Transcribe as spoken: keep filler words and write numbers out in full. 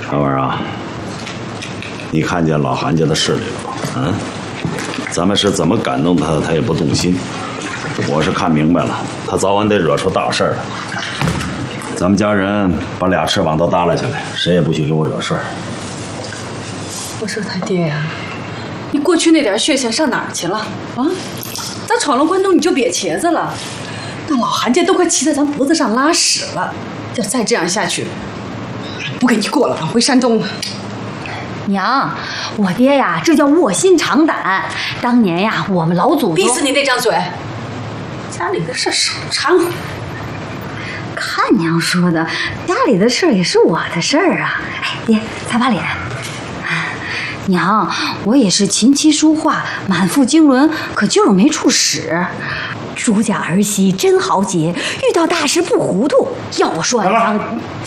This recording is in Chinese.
老婉啊，你看见老韩家的势力了吧？嗯，咱们是怎么感动他，他也不动心。我是看明白了，他早晚得惹出大事儿来。咱们家人把俩翅膀都耷拉下来，谁也不许给我惹事儿。 我说他爹呀，你过去那点血性上哪儿去了啊？咋闯了关东你就瘪茄子了？那老韩家都快骑在咱脖子上拉屎了，要再这样下去，不给你过了，返回山东了。 娘，我爹呀，这叫卧薪尝胆。当年呀，我们老祖宗…… 闭死你那张嘴！家里的事少掺和。 看娘说的，家里的事也是我的事儿啊。哎，爹，擦把脸。娘，我也是琴棋书画，满腹经纶，可就是没处使。朱家儿媳真豪杰，遇到大事不糊涂。要我说，娘，